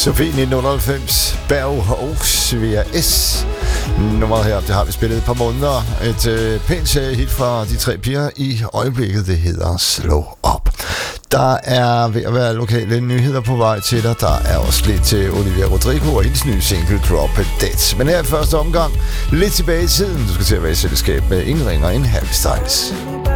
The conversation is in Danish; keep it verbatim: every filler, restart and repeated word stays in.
Sofie nitten halvfems, Berg og Svea S. Nummeret her, det har vi spillet et par måneder. Et øh, pænt hit fra de tre piger i øjeblikket, det hedder Slow Up. Der er ved at være lokale nyheder på vej til dig. Der er også lidt til Olivia Rodrigo og hendes nye single Drop It Dead. Men her i første omgang, lidt tilbage i tiden. Du skal til at være i selskab med ingen ringer end Harry Styles.